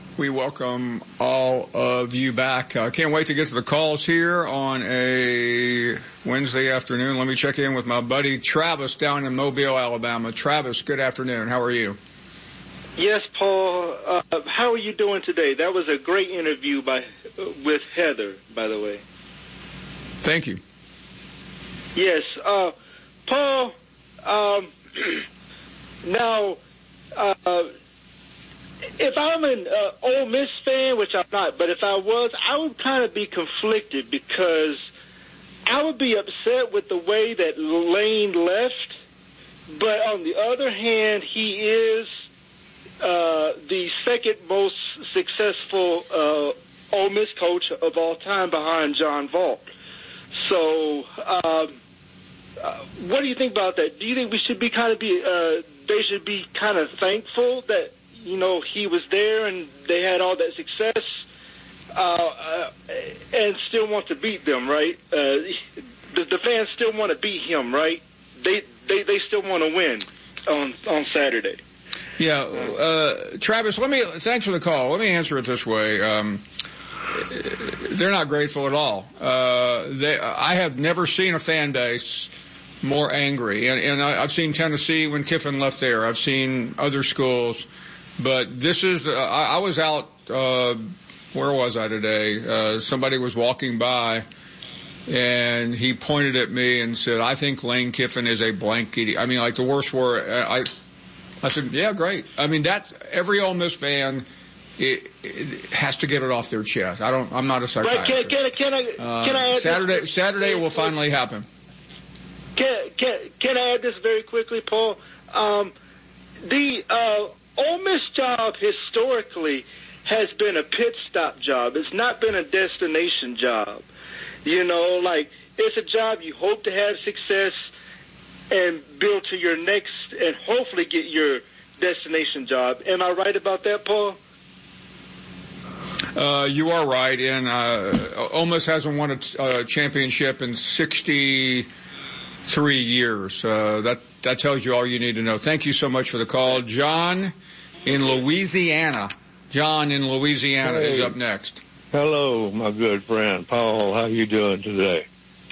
We welcome all of you back. Can't wait to get to the calls here on a Wednesday afternoon. Let me check in with my buddy Travis down in Mobile, Alabama. Travis, good afternoon. How are you? Yes, Paul. How are you doing today? That was a great interview with Heather, by the way. Thank you. Yes. Paul, now, if I'm an Ole Miss fan, which I'm not, but if I was, I would kind of be conflicted because I would be upset with the way that Lane left. But on the other hand, he is the second most successful Ole Miss coach of all time behind John Vaught. So what do you think about that? Do you think we should be they should be kind of thankful that, you know, he was there and they had all that success and still want to beat them, right? The fans still want to beat him, right? They still want to win on Saturday. Yeah, Travis, thanks for the call. Let me answer it this way. They're not grateful at all. I have never seen a fan base more angry. And I've seen Tennessee when Kiffin left there. I've seen other schools. But this is, I was out, where was I today? Somebody was walking by and he pointed at me and said, I think Lane Kiffin is a blankety. I mean, like the worst word. I said, yeah, great. I mean, every Ole Miss fan, it has to get it off their chest. I'm not a psychiatrist. Right, can I add Saturday will finally happen. Can I add this very quickly, Paul? The Ole Miss job historically has been a pit stop job. It's not been a destination job. You know, like it's a job you hope to have success and build to your next and hopefully get your destination job. Am I right about that, Paul? You are right. And Ole Miss hasn't won a championship in 63 years. That tells you all you need to know. Thank you so much for the call. John in Louisiana. John in Louisiana is up next. Hello, my good friend. Paul, how you doing today?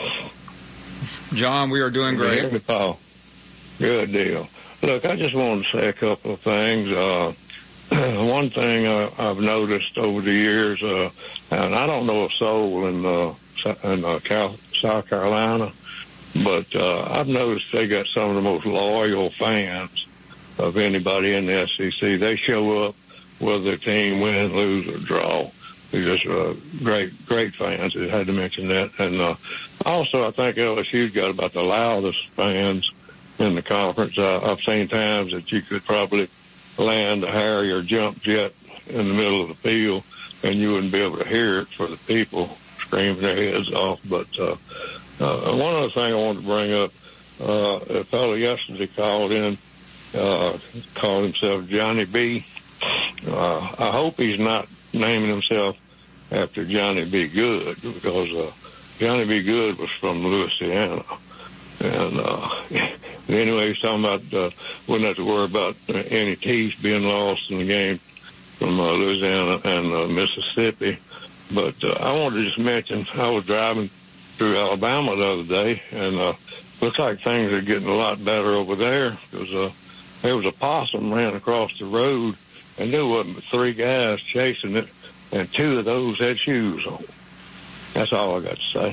John, we are doing great. Hear me, Paul? Good deal. Look, I just wanted to say a couple of things. One thing I've noticed over the years, and I don't know a soul in South Carolina, but I've noticed they got some of the most loyal fans of anybody in the SEC. They show up whether their team win, lose, or draw. They're just great fans. I had to mention that. And also, I think LSU's got about the loudest fans in the conference. I've seen times that you could probably land a Harrier jump jet in the middle of the field, and you wouldn't be able to hear it for the people screaming their heads off. But one other thing I wanted to bring up, a fellow yesterday called himself Johnny B. I hope he's not naming himself after Johnny B. Good, because Johnny B. Good was from Louisiana. And anyway, he's talking about wouldn't have to worry about any teeth being lost in the game from Louisiana and Mississippi. But I wanted to just mention, I was driving through Alabama the other day, and looks like things are getting a lot better over there, because there was a possum ran across the road, and there wasn't but 3 guys chasing it, and 2 of those had shoes on. That's all I got to say.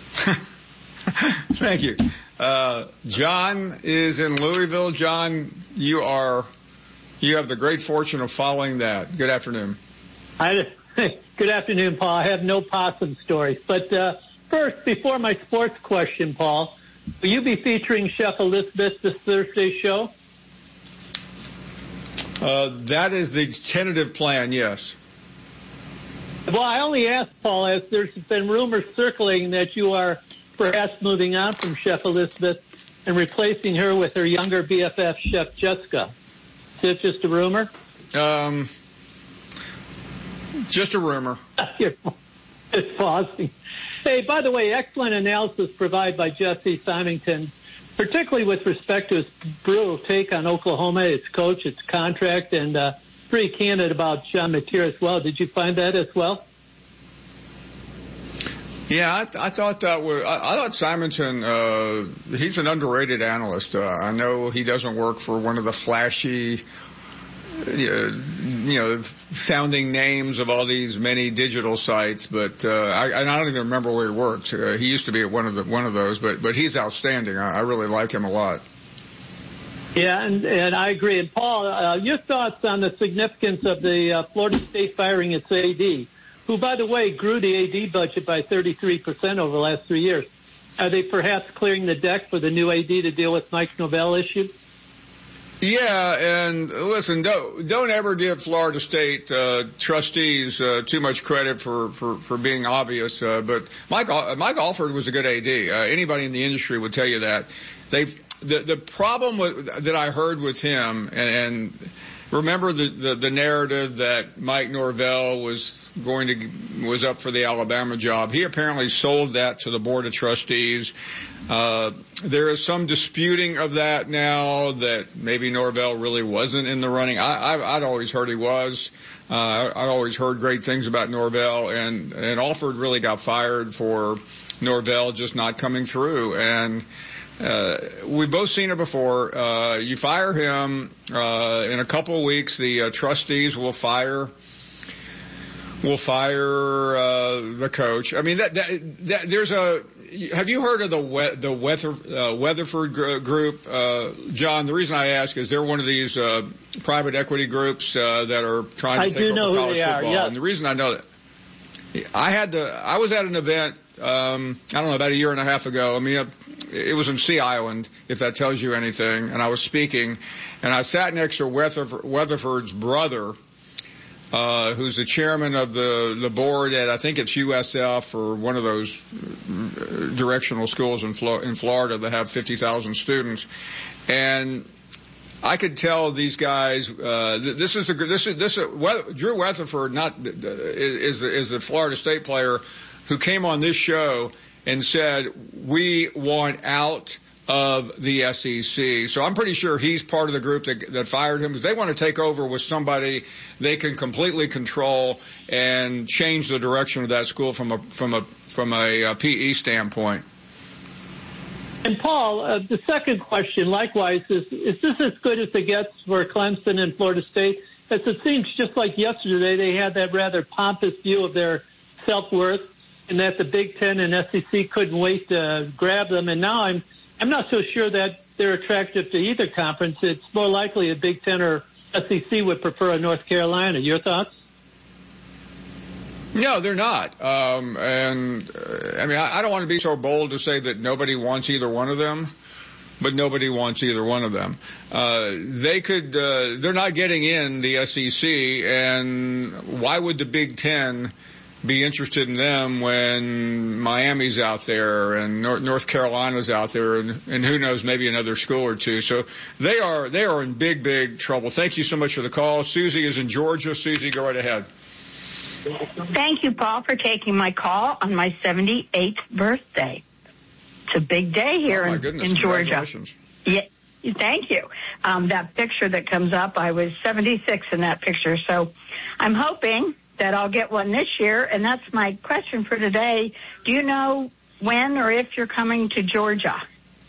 Thank you. John is in Louisville. John, you have the great fortune of following that. Good afternoon. Good afternoon, Paul. I have no possum stories. But first, before my sports question, Paul, will you be featuring Chef Elizabeth this Thursday show? That is the tentative plan, yes. Well, I only asked, Paul, as there's been rumors circulating that you are perhaps moving on from Chef Elizabeth and replacing her with her younger BFF, Chef Jessica. Is it just a rumor? Just a rumor. It's pausing. Hey, by the way, excellent analysis provided by Jesse Symington, particularly with respect to his brutal take on Oklahoma, its coach, its contract, and pretty candid about John Mateer as well. Did you find that as well? Yeah, I thought that was. I thought Simonton. He's an underrated analyst. I know he doesn't work for one of the flashy, sounding names of all these many digital sites, but I don't even remember where he works. He used to be at one of those, but he's outstanding. I really like him a lot. Yeah, and I agree. And Paul, your thoughts on the significance of the Florida State firing its AD, who, by the way, grew the AD budget by 33% over the last 3 years. Are they perhaps clearing the deck for the new AD to deal with Mike Norvell issue? Yeah, and listen, don't ever give Florida State trustees too much credit for being obvious. But Mike Alford was a good AD. Anybody in the industry would tell you that. The problem that I heard with him, and remember the narrative that Mike Norvell was up for the Alabama job. He apparently sold that to the Board of Trustees. There is some disputing of that now, that maybe Norvell really wasn't in the running. I'd always heard he was. I always heard great things about Norvell, and Alford really got fired for Norvell just not coming through. And we've both seen it before. You fire him, in a couple of weeks, the trustees will fire the coach. I mean, there's have you heard of the Weatherford group? John, the reason I ask is they're one of these private equity groups that are trying to take over college football. Yes. And the reason I know that, I was at an event, I don't know, about a year and a half ago. I mean, it was in Sea Island, if that tells you anything. And I was speaking, and I sat next to Weatherford's brother, who's the chairman of the board at, I think it's USF, or one of those directional schools in Florida that have 50,000 students. And I could tell these guys, Drew Weatherford is a Florida State player who came on this show and said, we want out of the SEC. So I'm pretty sure he's part of the group that fired him, because they want to take over with somebody they can completely control and change the direction of that school from a PE standpoint. And Paul, the second question, likewise, is this as good as it gets for Clemson and Florida State? As it seems, just like yesterday, they had that rather pompous view of their self-worth, and that the Big Ten and SEC couldn't wait to grab them. And now I'm not so sure that they're attractive to either conference. It's more likely a Big Ten or SEC would prefer a North Carolina. Your thoughts? No, they're not. I mean, I don't want to be so bold to say that nobody wants either one of them, but nobody wants either one of them. They're not getting in the SEC, and why would the Big Ten be interested in them when Miami's out there and North Carolina's out there, and who knows, maybe another school or two. So they are in big, big trouble. Thank you so much for the call. Susie is in Georgia. Susie, go right ahead. Thank you, Paul, for taking my call on my 78th birthday. It's a big day here in Georgia. Yeah, thank you. That picture that comes up, I was 76 in that picture. So I'm hoping that I'll get one this year, and that's my question for today. Do you know when or if you're coming to Georgia?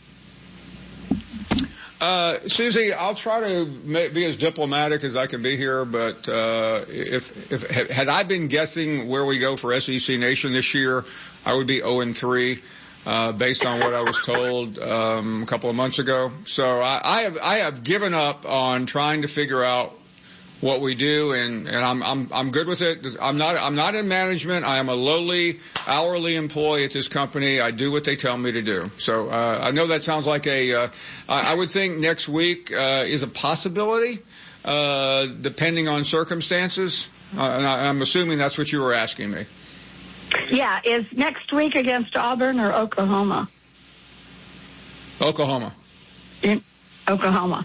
Susie, I'll try to be as diplomatic as I can be here, but had I been guessing where we go for SEC Nation this year, I would be 0-3 based on what I was told a couple of months ago. So I have given up on trying to figure out what we do, and I'm good with it. I'm not in management. I am a lowly hourly employee at this company. I do what they tell me to do. So I know that sounds like I would think next week is a possibility, depending on circumstances. And I'm assuming that's what you were asking me. Yeah, is next week against Auburn or Oklahoma? Oklahoma. In Oklahoma.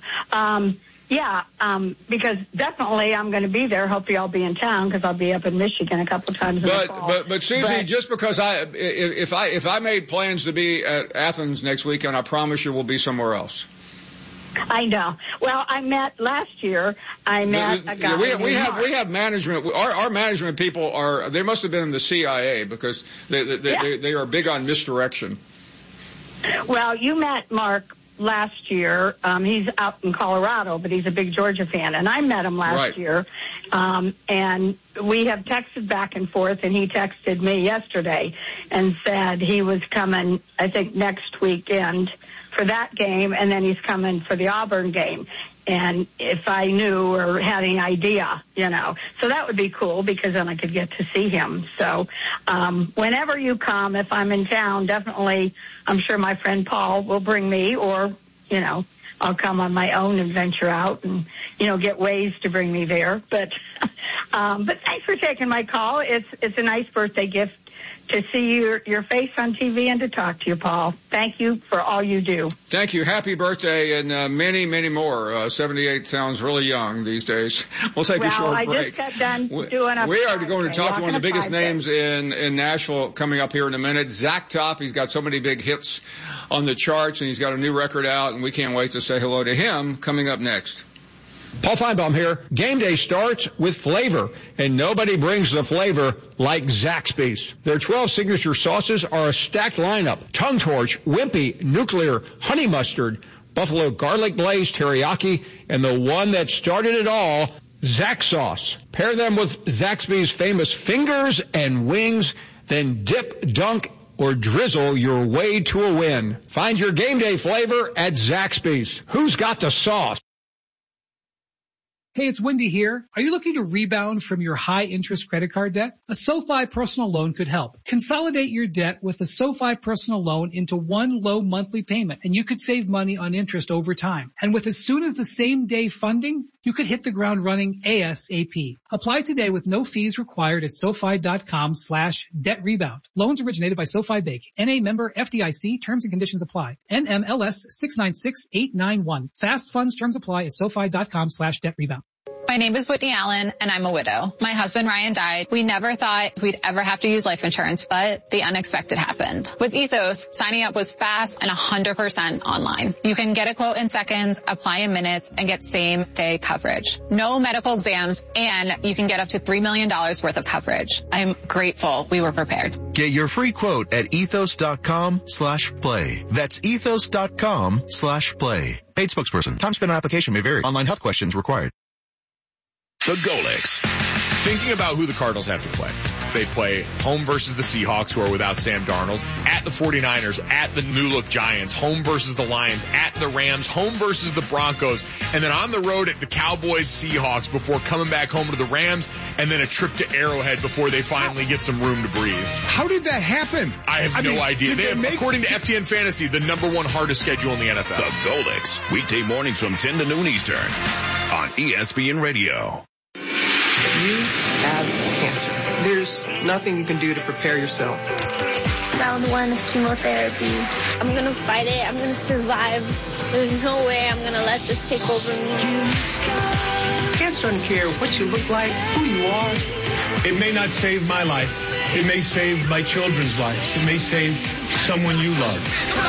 Because definitely I'm going to be there. Hopefully I'll be in town because I'll be up in Michigan a couple of times in the fall. But Susie, just because if I made plans to be at Athens next weekend, I promise you we'll be somewhere else. I know. Well, last year, I met a guy. We have management. Our management people they must have been in the CIA because they are big on misdirection. Well, you met Mark last year. He's out in Colorado, but he's a big Georgia fan. And I met him last year. And we have texted back and forth, and he texted me yesterday and said he was coming, I think, next weekend for that game, and then he's coming for the Auburn game. And if I knew or had any idea, so that would be cool because then I could get to see him. So whenever you come, if I'm in town, definitely, I'm sure my friend Paul will bring me, or, I'll come on my own and venture out and, get ways to bring me there. But thanks for taking my call. It's a nice birthday gift to see your face on TV and to talk to you, Paul. Thank you for all you do. Thank you. Happy birthday and many, many more. 78 sounds really young these days. We'll take a short break. I just got done doing a We are going to talk to one of the biggest names in Nashville coming up here in a minute. Zach Top. He's got so many big hits on the charts, and he's got a new record out, and we can't wait to say hello to him coming up next. Paul Feinbaum here. Game day starts with flavor, and nobody brings the flavor like Zaxby's. Their 12 signature sauces are a stacked lineup. Tongue Torch, Wimpy, Nuclear, Honey Mustard, Buffalo Garlic Blaze, Teriyaki, and the one that started it all, Zax Sauce. Pair them with Zaxby's famous fingers and wings, then dip, dunk, or drizzle your way to a win. Find your game day flavor at Zaxby's. Who's got the sauce? Hey, it's Wendy here. Are you looking to rebound from your high-interest credit card debt? A SoFi personal loan could help. Consolidate your debt with a SoFi personal loan into one low monthly payment, and you could save money on interest over time. And with as soon as the same day funding, you could hit the ground running ASAP. Apply today with no fees required at SoFi.com/debt rebound. Loans originated by SoFi Bank. NA member FDIC. Terms and conditions apply. NMLS 696891. Fast funds terms apply at SoFi.com/debt rebound. My name is Whitney Allen, and I'm a widow. My husband, Ryan, died. We never thought we'd ever have to use life insurance, but the unexpected happened. With Ethos, signing up was fast and 100% online. You can get a quote in seconds, apply in minutes, and get same-day coverage. No medical exams, and you can get up to $3 million worth of coverage. I'm grateful we were prepared. Get your free quote at ethos.com/play. That's ethos.com/play. Paid spokesperson. Time spent on application may vary. Online health questions required. The Golix. Thinking about who the Cardinals have to play. They play home versus the Seahawks, who are without Sam Darnold, at the 49ers, at the new-look Giants, home versus the Lions, at the Rams, home versus the Broncos, and then on the road at the Cowboys, Seahawks, before coming back home to the Rams, and then a trip to Arrowhead before they finally get some room to breathe. How did that happen? I have no idea. They have, according to FTN Fantasy, the #1 hardest schedule in the NFL. The Golix, weekday mornings from 10 to noon Eastern on ESPN Radio. You have cancer. There's nothing you can do to prepare yourself. Round 1 of chemotherapy. I'm going to fight it. I'm going to survive. There's no way I'm going to let this take over me. Cancer doesn't care what you look like, who you are. It may not save my life. It may save my children's lives. It may save someone you love.